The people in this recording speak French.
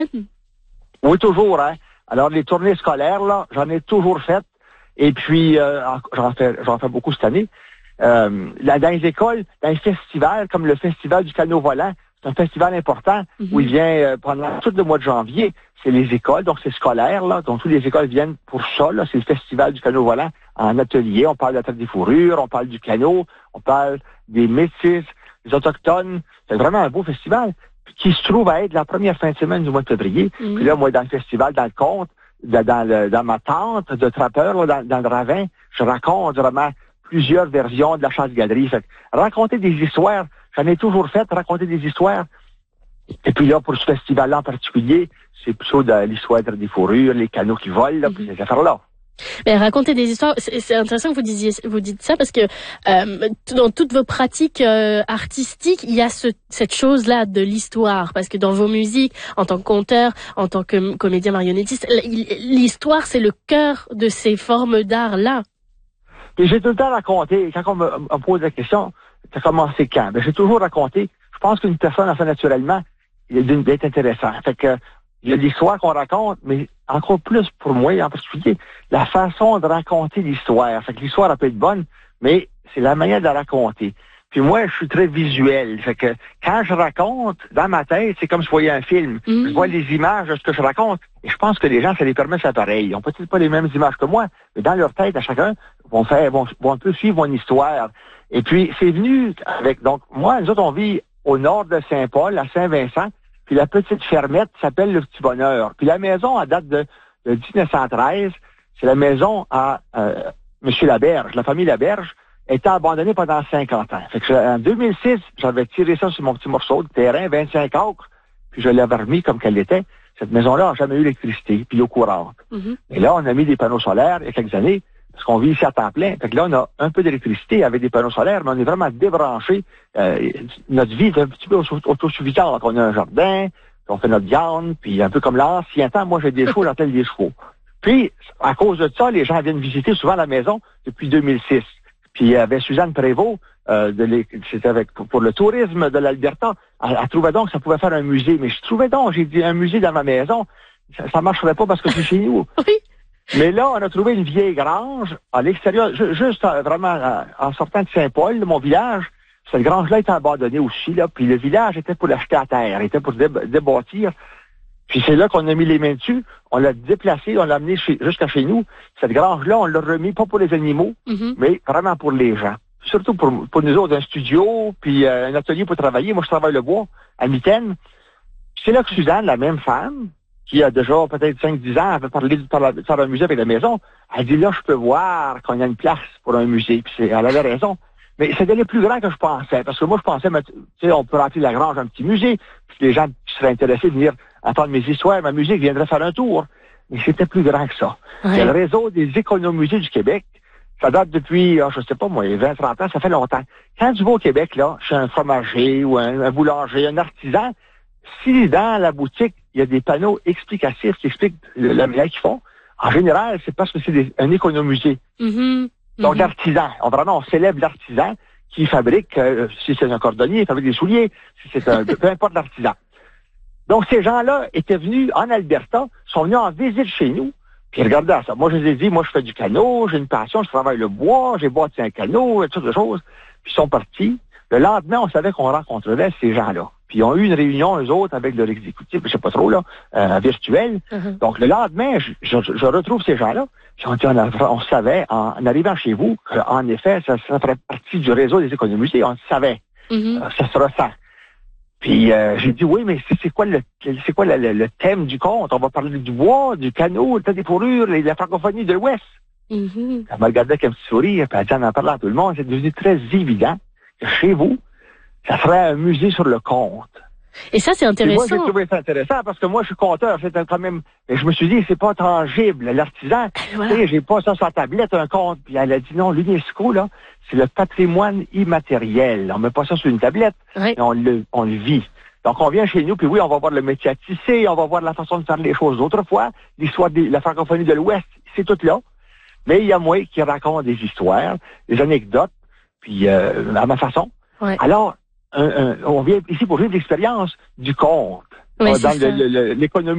Oui, toujours, hein. Alors, les tournées scolaires, là, j'en ai toujours faites. Et puis, j'en fais beaucoup cette année. Dans les écoles, dans les festivals, comme le Festival du canot volant, c'est un festival important où il vient pendant tout le mois de janvier. C'est les écoles, donc c'est scolaire, là. Donc, toutes les écoles viennent pour ça, là. C'est le Festival du canot volant en atelier. On parle de la traite des fourrures, on parle du canot, on parle des métis, des autochtones. C'est vraiment un beau festival qui se trouve à être la première fin de semaine du mois de février. Puis là, moi, dans le festival, dans le conte, dans ma tente de trappeur, là, dans le ravin, je raconte vraiment plusieurs versions de la chasse-galerie. Fait que raconter des histoires, j'en ai toujours fait, raconter des histoires. Et puis là, pour ce festival-là en particulier, c'est plutôt de l'histoire des fourrures, les canots qui volent, là, puis ces affaires-là. Mais raconter des histoires, c'est intéressant que vous dites ça parce que dans toutes vos pratiques artistiques, il y a cette chose-là de l'histoire. Parce que dans vos musiques, en tant que conteur, en tant que comédien marionnettiste, l'histoire, c'est le cœur de ces formes d'art-là. Et j'ai tout le temps raconté, quand on me pose la question, ça a commencé quand? Ben, j'ai toujours raconté. Je pense qu'une personne a fait naturellement d'être intéressant. Fait que, il y a l'histoire qu'on raconte, mais encore plus pour moi en particulier, la façon de raconter l'histoire. Fait que l'histoire elle peut être bonne, mais c'est la manière de la raconter. Puis moi, je suis très visuel. Fait que quand je raconte, dans ma tête, c'est comme si je voyais un film. Je vois les images de ce que je raconte. Et je pense que les gens, ça les permet de faire pareil. Ils n'ont peut-être pas les mêmes images que moi, mais dans leur tête, à chacun, vont un peu suivre mon histoire. Et puis, c'est venu avec, donc, moi, nous autres, on vit au nord de Saint-Paul, à Saint-Vincent. Puis la petite fermette s'appelle Le Petit Bonheur. Puis la maison, à date de 1913, c'est la maison à M. Laberge. La famille Laberge était abandonnée pendant 50 ans. Fait que en 2006, j'avais tiré ça sur mon petit morceau de terrain, 25 acres, puis je l'avais remis comme qu'elle était. Cette maison-là n'a jamais eu l'électricité, puis l'eau courante. Et là, on a mis des panneaux solaires il y a quelques années, parce qu'on vit ici à temps plein. Fait que là, on a un peu d'électricité avec des panneaux solaires, mais on est vraiment débranché. Notre vie est un petit peu autosuffisante. On a un jardin, on fait notre viande, puis un peu comme l'ancien temps, moi j'ai des chevaux, j'appelle des chevaux. Puis, à cause de ça, les gens viennent visiter souvent la maison depuis 2006. Puis il y avait Suzanne Prévost, c'était pour le tourisme de l'Alberta. Elle trouvait donc que ça pouvait faire un musée. Mais je trouvais donc, j'ai dit, un musée dans ma maison, ça marcherait pas parce que c'est chez nous. Oui. Mais là, on a trouvé une vieille grange à l'extérieur, juste vraiment en sortant de Saint-Paul, de mon village. Cette grange-là était abandonnée aussi, là. Puis le village était pour l'acheter à terre, était pour débâtir. Puis c'est là qu'on a mis les mains dessus. On l'a déplacé, on l'a amené jusqu'à chez nous. Cette grange-là, on l'a remis pas pour les animaux, mais vraiment pour les gens. Surtout pour nous autres, un studio, puis un atelier pour travailler. Moi, je travaille le bois à Mitaine. C'est là que Suzanne, la même femme, qui a déjà peut-être 5-10 ans, avait parlé de faire un musée avec la maison. Elle dit, là, je peux voir qu'on y a une place pour un musée. Puis elle avait raison. Mais c'était le plus grand que je pensais. Parce que moi, je pensais, tu sais, on peut remplir la grange un petit musée. Puis les gens qui seraient intéressés de venir entendre mes histoires, ma musique, viendraient faire un tour. Mais c'était plus grand que ça. Ouais. C'est le réseau des économusées du Québec. Ça date depuis, je sais pas moi, 20-30 ans, ça fait longtemps. Quand tu vas au Québec, là, chez un fromager ou un boulanger, un artisan, si dans la boutique, il y a des panneaux explicatifs qui expliquent la manière qu'ils font, en général, c'est parce que c'est un économusée. Donc, l'artisan, on célèbre l'artisan qui fabrique, si c'est un cordonnier, il fabrique des souliers, si c'est peu importe l'artisan. Donc, ces gens-là étaient venus en Alberta, sont venus en visite chez nous, puis regardez ça. Moi, je les ai dit, moi, je fais du canot, j'ai une passion, je travaille le bois, j'ai bâti un canot, et toutes sortes de choses. Puis ils sont partis. Le lendemain, on savait qu'on rencontrerait ces gens-là. Puis ils ont eu une réunion, eux autres, avec leur exécutif, je sais pas trop, là, virtuel. Donc, le lendemain, je retrouve ces gens-là. Puis on savait, en arrivant chez vous, qu'en effet, ça ferait partie du réseau des économusées. On le savait. Ça se ressent. Puis j'ai dit, oui, mais c'est quoi le thème du conte? On va parler du bois, du canot, le tas des fourrures, la francophonie de l'Ouest. Elle m'a regardé avec un petit sourire, puis elle dit, en parlant à tout le monde, c'est devenu très évident que chez vous, ça serait un musée sur le conte. Et ça, c'est intéressant. Puis moi, j'ai trouvé ça intéressant parce que moi, je suis conteur. C'était quand même, mais je me suis dit, c'est pas tangible. L'artisan, voilà. Tu sais, j'ai pas ça sur la tablette, un conte. Puis elle a dit non, l'UNESCO, là, c'est le patrimoine immatériel. On met pas ça sur une tablette, mais on le vit. Donc, on vient chez nous, puis oui, on va voir le métier à tisser, on va voir la façon de faire les choses d'autrefois. L'histoire de la francophonie de l'Ouest, c'est tout là. Mais il y a moi qui raconte des histoires, des anecdotes, puis à ma façon. Ouais. Alors, on vient ici pour vivre l'expérience du conte. Oui, dans l'économie.